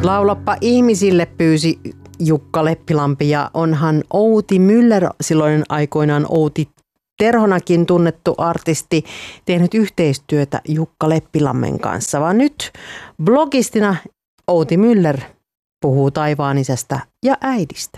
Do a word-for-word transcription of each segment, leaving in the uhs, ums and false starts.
Laulappa ihmisille pyysi Jukka Leppilampi ja onhan Outi Müller, silloin aikoinaan Outi Terhonakin tunnettu artisti, tehnyt yhteistyötä Jukka Leppilammen kanssa. Vaan nyt blogistina Outi Müller puhuu taivaan isästä ja äidistä.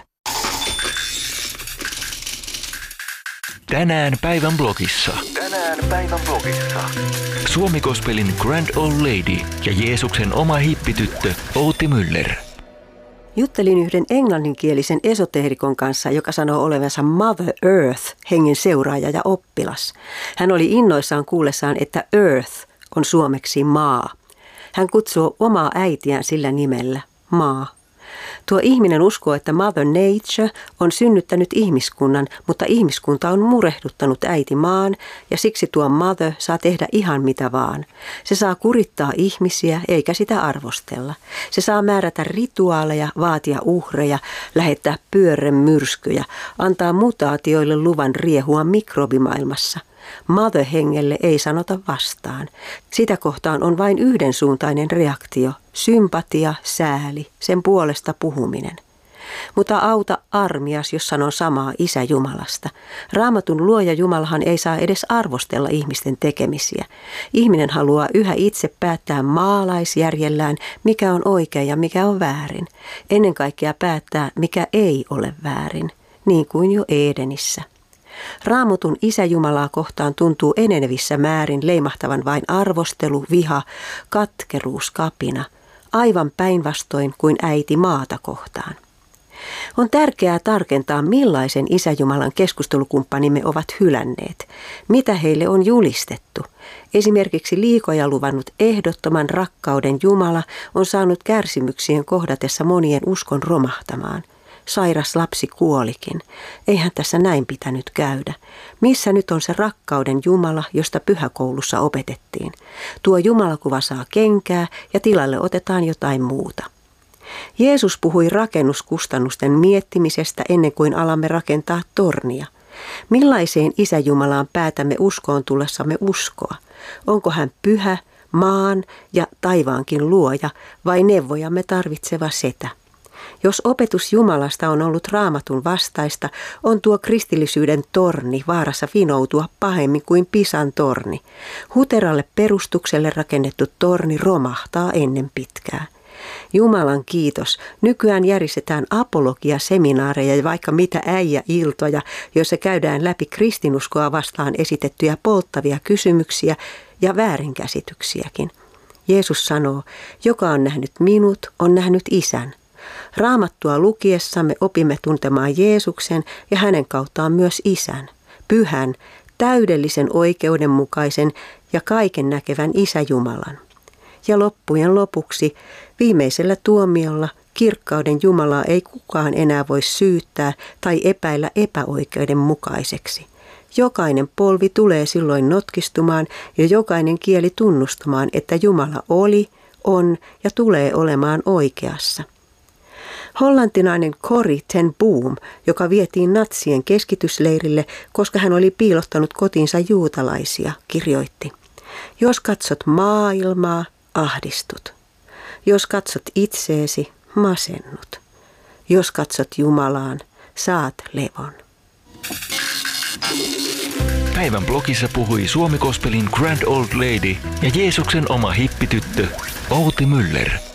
Tänään päivän blogissa. Tänään päivän blogissa. Suomi Gospelin Grand Old Lady ja Jeesuksen oma hippityttö Outi Müller. Juttelin yhden englanninkielisen esoteerikon kanssa, joka sanoo olevansa Mother Earth, hengen seuraaja ja oppilas. Hän oli innoissaan kuullessaan, että Earth on suomeksi maa. Hän kutsuu omaa äitiään sillä nimellä, maa. Tuo ihminen uskoo, että Mother Nature on synnyttänyt ihmiskunnan, mutta ihmiskunta on murehduttanut äiti maan ja siksi tuo Mother saa tehdä ihan mitä vaan. Se saa kurittaa ihmisiä eikä sitä arvostella. Se saa määrätä rituaaleja, vaatia uhreja, lähettää pyörremyrskyjä, antaa mutaatioille luvan riehua mikrobimaailmassa. Mother-hengelle ei sanota vastaan. Sitä kohtaan on vain yhdensuuntainen reaktio, sympatia, sääli, sen puolesta puhuminen. Mutta auta armias, jos sanon samaa Isä Jumalasta. Raamatun luoja Jumalahan ei saa edes arvostella ihmisten tekemisiä. Ihminen haluaa yhä itse päättää maalaisjärjellään, mikä on oikein ja mikä on väärin. Ennen kaikkea päättää, mikä ei ole väärin, niin kuin jo Edenissä. Raamatun Isä Jumalaa kohtaan tuntuu enenevissä määrin leimahtavan vain arvostelu, viha, katkeruus, kapina, aivan päinvastoin kuin äiti maata kohtaan. On tärkeää tarkentaa, millaisen Isä Jumalan keskustelukumppanimme ovat hylänneet, mitä heille on julistettu. Esimerkiksi liikoja luvannut ehdottoman rakkauden Jumala on saanut kärsimyksien kohdatessa monien uskon romahtamaan. Sairas lapsi kuolikin. Eihän tässä näin pitänyt käydä. Missä nyt on se rakkauden Jumala, josta pyhäkoulussa opetettiin? Tuo Jumalakuva saa kenkää ja tilalle otetaan jotain muuta. Jeesus puhui rakennuskustannusten miettimisestä ennen kuin alamme rakentaa tornia. Millaiseen Isä Jumalaan päätämme uskoon tullessamme uskoa? Onko hän pyhä, maan ja taivaankin luoja vai neuvojamme tarvitseva setä? Jos opetus Jumalasta on ollut Raamatun vastaista, on tuo kristillisyyden torni vaarassa vinoutua pahemmin kuin Pisan torni. Huteralle perustukselle rakennettu torni romahtaa ennen pitkää. Jumalan kiitos, nykyään järjestetään apologia-seminaareja ja vaikka mitä äijä-iltoja, joissa käydään läpi kristinuskoa vastaan esitettyjä polttavia kysymyksiä ja väärinkäsityksiäkin. Jeesus sanoo, joka on nähnyt minut, on nähnyt Isän. Raamattua lukiessamme opimme tuntemaan Jeesuksen ja hänen kauttaan myös Isän, pyhän, täydellisen oikeudenmukaisen ja kaiken näkevän Isä Jumalan. Ja loppujen lopuksi viimeisellä tuomiolla kirkkauden Jumalaa ei kukaan enää voi syyttää tai epäillä epäoikeudenmukaiseksi. Jokainen polvi tulee silloin notkistumaan ja jokainen kieli tunnustamaan, että Jumala oli, on ja tulee olemaan oikeassa. Hollantinainen Corrie ten Boom, joka vietiin natsien keskitysleirille, koska hän oli piilottanut kotiinsa juutalaisia, kirjoitti: jos katsot maailmaa, ahdistut. Jos katsot itseesi, masennut. Jos katsot Jumalaan, saat levon. Päivän blogissa puhui Suomi Gospelin Grand Old Lady ja Jeesuksen oma hippityttö Outi Müller.